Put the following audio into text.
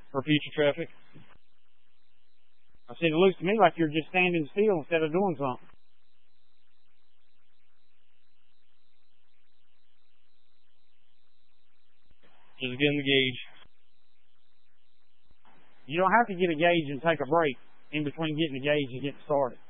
for future traffic. I said, it looks to me like you're just standing still instead of doing something. Just getting the gauge. You don't have to get a gauge and take a break in between getting the gauge and getting started.